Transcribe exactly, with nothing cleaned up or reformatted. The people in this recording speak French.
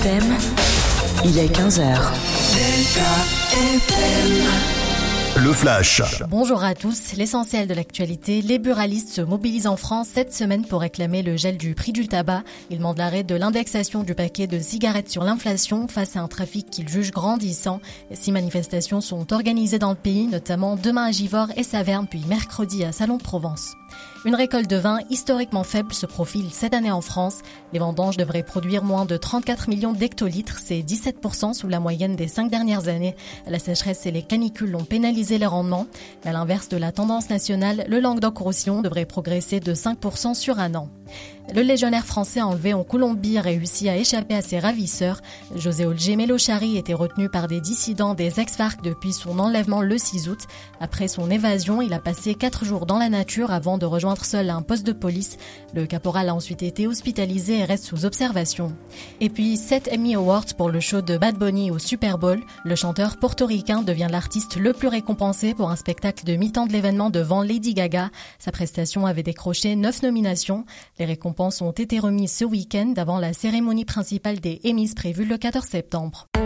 F M, il est quinze heures. Le Flash. Bonjour à tous. L'essentiel de l'actualité, les buralistes se mobilisent en France cette semaine pour réclamer le gel du prix du tabac. Ils demandent l'arrêt de l'indexation du paquet de cigarettes sur l'inflation face à un trafic qu'ils jugent grandissant. Six manifestations sont organisées dans le pays, notamment demain à Givors et Saverne, puis mercredi à Salon de Provence. Une récolte de vin historiquement faible se profile cette année en France. Les vendanges devraient produire moins de trente-quatre millions d'hectolitres, c'est dix-sept pour cent sous la moyenne des cinq dernières années. La sécheresse et les canicules ont pénalisé les rendements. À l'inverse de la tendance nationale, le Languedoc-Roussillon devrait progresser de cinq pour cent sur un an. Le légionnaire français enlevé en Colombie a réussi à échapper à ses ravisseurs. José Olgé Melochari était retenu par des dissidents des ex-FARC depuis son enlèvement le six août. Après son évasion, il a passé quatre jours dans la nature avant de rejoindre seul un poste de police. Le caporal a ensuite été hospitalisé et reste sous observation. Et puis, sept Emmy Awards pour le show de Bad Bunny au Super Bowl. Le chanteur portoricain devient l'artiste le plus récompensé pour un spectacle de mi-temps de l'événement devant Lady Gaga. Sa prestation avait décroché neuf nominations. Les récompenses ont été remises ce week-end avant la cérémonie principale des Emmys prévue le quatorze septembre.